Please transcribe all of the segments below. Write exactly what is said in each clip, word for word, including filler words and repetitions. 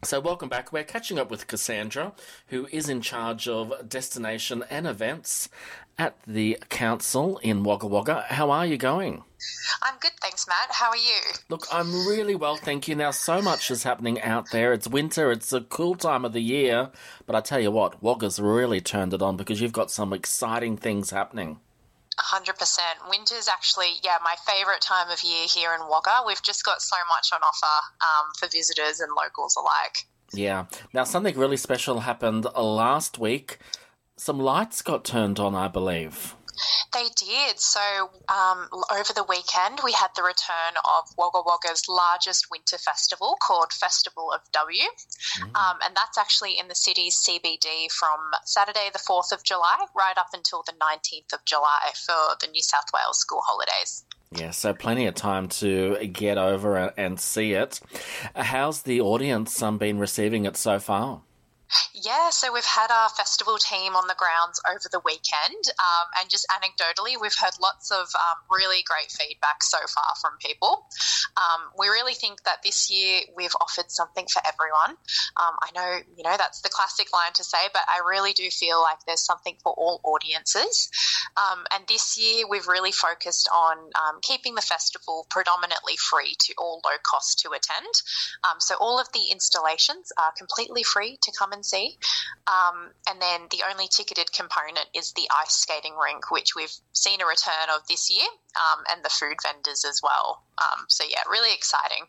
So welcome back. We're catching up with Cassandra, who is in charge of destination and events at the council in Wagga Wagga. How are you going? I'm good, thanks, Matt. How are you? Look, I'm really well, thank you. Now, so much is happening out there. It's winter, it's a cool time of the year, but I tell you what, Wagga's really turned it on because you've got some exciting things happening. one hundred percent. Winter's actually, yeah, my favourite time of year here in Wagga. We've just got so much on offer um, for visitors and locals alike. Yeah. Now, something really special happened last week. Some lights got turned on, I believe. They did. So um, over the weekend, we had the return of Wagga Wagga's largest winter festival called Festival of W. Mm. Um, and that's actually in the city's C B D from Saturday the fourth of July right up until the nineteenth of July for the New South Wales school holidays. Yeah, so plenty of time to get over and see it. How's the audience um, been receiving it so far? Yeah, so we've had our festival team on the grounds over the weekend, um, and just anecdotally, we've heard lots of um, really great feedback so far from people. Um, we really think that this year we've offered something for everyone. Um, I know, you know, that's the classic line to say, but I really do feel like there's something for all audiences. Um, and this year we've really focused on um, keeping the festival predominantly free to all low cost to attend. Um, so all of the installations are completely free to come and see. Um, and then the only ticketed component is the ice skating rink, which we've seen a return of this year, um, and the food vendors as well. Um, so, yeah, really exciting.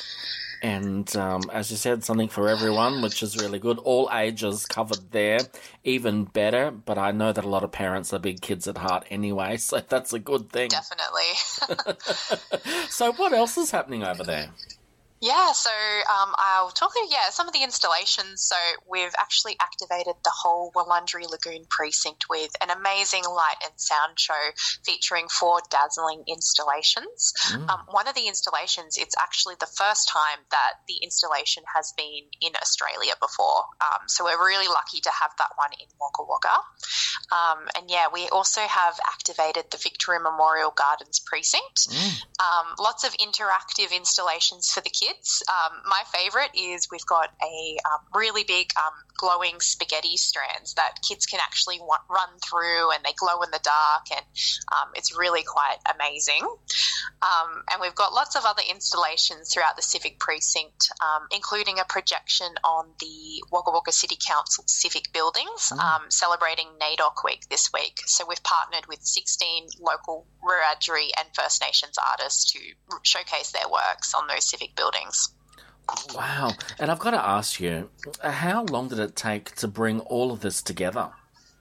And um, as you said, something for everyone, which is really good. All ages covered there, even better. But I know that a lot of parents are big kids at heart anyway, so that's a good thing. Definitely. So what else is happening over there? Yeah, so um, I'll talk about, yeah, some of the installations. So we've actually activated the whole Wurundjeri Lagoon precinct with an amazing light and sound show featuring four dazzling installations. Mm. Um, one of the installations, it's actually the first time that the installation has been in Australia before. Um, so we're really lucky to have that one in Wagga Wagga. Um, and, yeah, we also have activated the Victoria Memorial Gardens precinct. Mm. Um, lots of interactive installations for the kids. Um, my favourite is we've got a um, really big um, glowing spaghetti strands that kids can actually wa- run through, and they glow in the dark, and um, it's really quite amazing. Um, and we've got lots of other installations throughout the civic precinct, um, including a projection on the Wagga Wagga City Council civic buildings, mm. um, celebrating NAIDOC Week this week. So we've partnered with sixteen local Wiradjuri and First Nations artists to showcase their works on those civic buildings. Wow. And I've got to ask you, how long did it take to bring all of this together?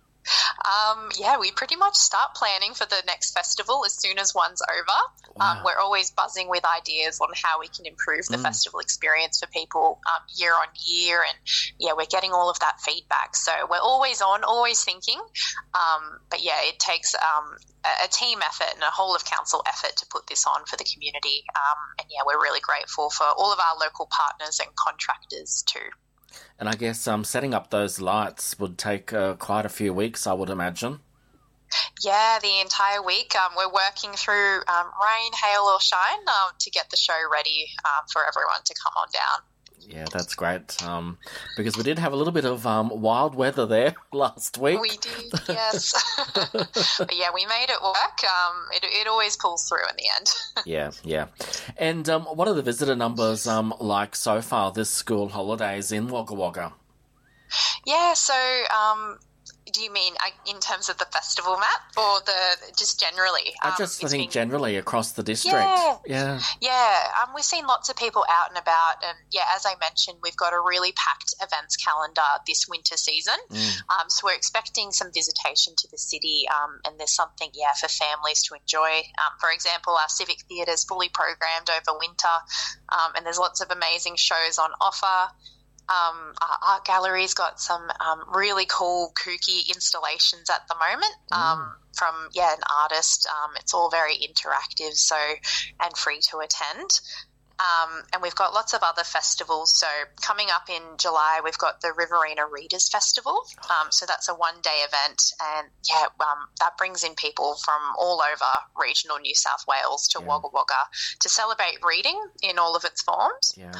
Um, yeah, we pretty much start planning for the next festival as soon as one's over. Wow. Um, we're always buzzing with ideas on how we can improve the mm. festival experience for people um, year on year. And, yeah, we're getting all of that feedback. So we're always on, always thinking. Um, but, yeah, it takes um, a, a team effort and a whole of council effort to put this on for the community. Um, and, yeah, we're really grateful for all of our local partners and contractors too. And I guess um, setting up those lights would take uh, quite a few weeks, I would imagine. Yeah, the entire week. Um, we're working through um, rain, hail or shine um, to get the show ready um, for everyone to come on down. Yeah, that's great, um, because we did have a little bit of um, wild weather there last week. We did, yes. But yeah, we made it work. Um, it, it always pulls through in the end. yeah, yeah. And um, what are the visitor numbers um, like so far this school holidays in Wagga Wagga? Yeah, so... Um, do you mean in terms of the festival, Matt, or the just generally? Um, I just I think been... generally across the district. Yeah, yeah, yeah. Um, we've seen lots of people out and about, and yeah, as I mentioned, we've got a really packed events calendar this winter season. Mm. Um, so we're expecting some visitation to the city, um, and there's something, yeah, for families to enjoy. Um, for example, our civic theatre is fully programmed over winter, um, and there's lots of amazing shows on offer. Um, our art gallery's got some um, really cool, kooky installations at the moment um, mm. from, yeah, an artist. Um, it's all very interactive, so and free to attend. Um, and we've got lots of other festivals. So coming up in July, we've got the Riverina Readers Festival. Um, so that's a one-day event, and yeah, um, that brings in people from all over regional New South Wales to yeah. Wagga Wagga to celebrate reading in all of its forms. Yeah.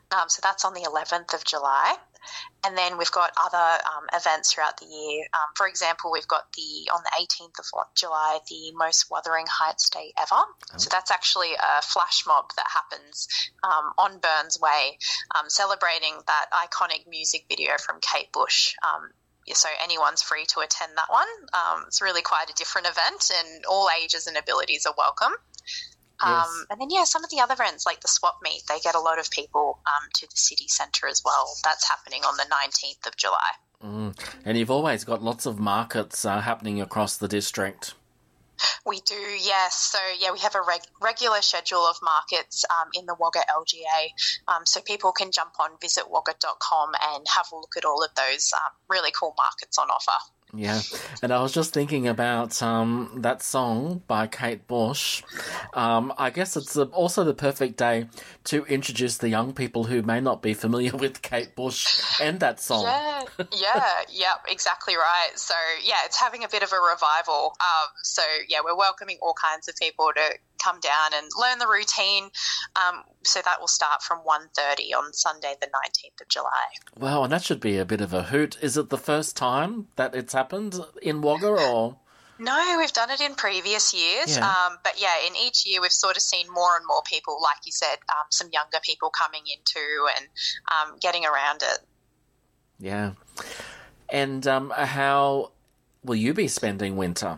Um, so that's on the eleventh of July. And then we've got other um, events throughout the year. Um, for example, we've got the on the eighteenth of July, the most Wuthering Heights Day ever. Oh. So that's actually a flash mob that happens um, on Burns Way, um, celebrating that iconic music video from Kate Bush. Um, so anyone's free to attend that one. Um, it's really quite a different event, and all ages and abilities are welcome. Yes. Um, and then, yeah, some of the other events like the swap meet, they get a lot of people um, to the city centre as well. That's happening on the nineteenth of July. Mm. And you've always got lots of markets uh, happening across the district. We do, yes. So, yeah, we have a reg- regular schedule of markets um, in the Wagga L G A. Um, so people can jump on visit wagga dot com and have a look at all of those um, really cool markets on offer. Yeah, and I was just thinking about um, that song by Kate Bush. Um, I guess it's a, also the perfect day to introduce the young people who may not be familiar with Kate Bush and that song. Yeah, yeah, yeah, exactly right. So, yeah, it's having a bit of a revival. Um, so, yeah, we're welcoming all kinds of people to come down and learn the routine. Um, so that will start from one thirty on Sunday the nineteenth of July. Wow, and that should be a bit of a hoot. Is it the first time that it's happened in Wagga, or...? No, we've done it in previous years. Yeah. Um, but, yeah, in each year we've sort of seen more and more people, like you said, um, some younger people coming into and um, getting around it. Yeah. And um, how will you be spending winter?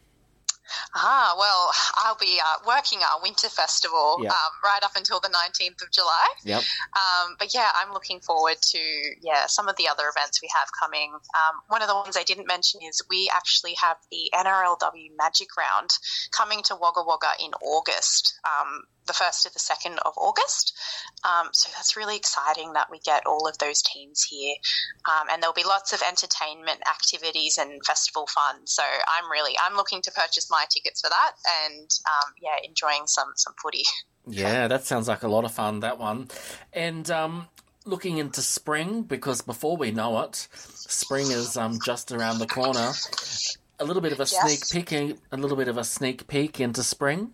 Ah, well, I'll be uh, working our winter festival Yep. um, right up until the nineteenth of July. Yep. Um, but, yeah, I'm looking forward to, yeah, some of the other events we have coming. Um, one of the ones I didn't mention is we actually have the N R L W Magic Round coming to Wagga Wagga in August, um, the first to the second of August. Um, so that's really exciting that we get all of those teams here. Um, and there'll be lots of entertainment activities and festival fun. So I'm really, I'm looking to purchase my tickets for that and, um, yeah, enjoying some, some footy. Yeah, that sounds like a lot of fun, that one. And um, looking into spring, because before we know it, spring is um, just around the corner. A little bit of a Yes. sneak peek, a little bit of a sneak peek into spring.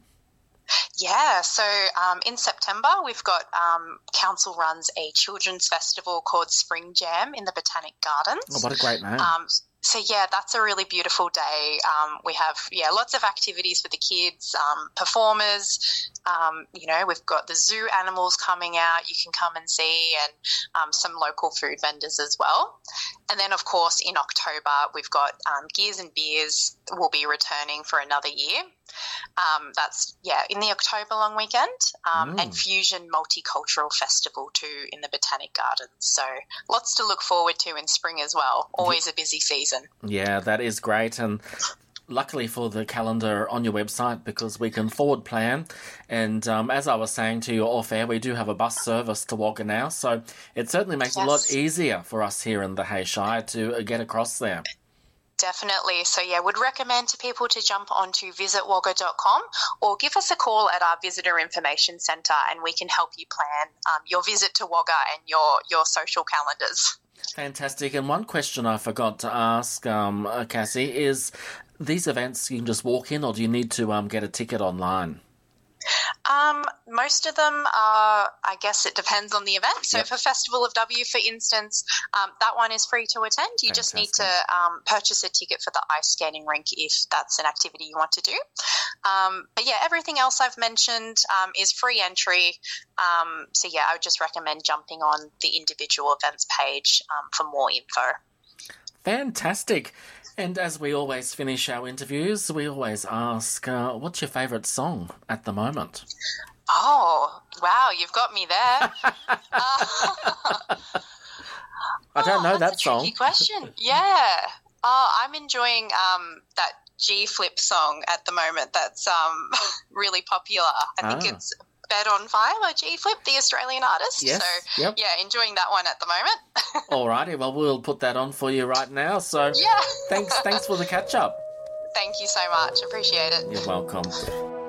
Yeah, so um, in September we've got um, council runs a children's festival called Spring Jam in the Botanic Gardens. Oh, what a great name. Um, so, yeah, that's a really beautiful day. Um, we have, yeah, lots of activities for the kids, um, performers. Um, you know, we've got the zoo animals coming out you can come and see, and um, some local food vendors as well. And then, of course, in October, we've got um, Gears and Beers will be returning for another year. Um, that's, yeah, in the October long weekend, um, Mm. and Fusion Multicultural Festival too in the Botanic Gardens. So lots to look forward to in spring as well. Always a busy season. Yeah, that is great. And luckily for the calendar on your website, because we can forward plan. And um, as I was saying to you off air, we do have a bus service to Wagga now. So it certainly makes it a lot Yes. easier for us here in the Hay Shire to uh, get across there. Definitely. So, yeah, would recommend to people to jump onto visit wagga dot com or give us a call at our Visitor Information Centre and we can help you plan um, your visit to Wagga and your, your social calendars. Fantastic. And one question I forgot to ask, um, uh, Cassie, is these events you can just walk in, or do you need to um, get a ticket online? Um, most of them are, I guess it depends on the event. So Yep. for Festival of W, for instance, um, that one is free to attend. You just need to um, purchase a ticket for the ice skating rink if that's an activity you want to do. Um, but yeah, everything else I've mentioned um, is free entry. Um, so yeah, I would just recommend jumping on the individual events page um, for more info. Fantastic. And as we always finish our interviews, we always ask, uh, what's your favourite song at the moment? Oh, wow, you've got me there. uh, I don't know oh, that that's a song. tricky question. Yeah. Oh, I'm enjoying um, that G Flip song at the moment. That's um, really popular. I think Ah. it's Bed on Fire by G Flip, the Australian artist. Yes, So, yep. yeah, enjoying that one at the moment. Alrighty, well, we'll put that on for you right now. So Yeah. thanks, thanks for the catch-up. Thank you so much. Appreciate it. You're welcome.